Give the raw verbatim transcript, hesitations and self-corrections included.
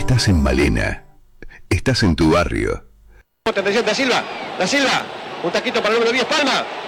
estás en Malena. Estás en tu barrio. Atención, Da Silva, Da Silva, un taquito para el número diez, Palma.